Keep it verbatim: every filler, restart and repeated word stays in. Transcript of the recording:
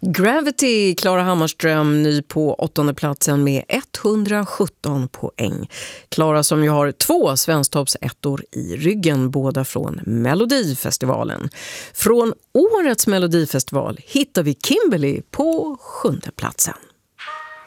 Gravity, Klara Hammarström, ny på åttonde platsen med etthundrasjutton poäng. Klara som ju har två svensktoppsettor i ryggen, båda från Melodifestivalen. Från årets Melodifestival hittar vi Kimberly på sjunde platsen.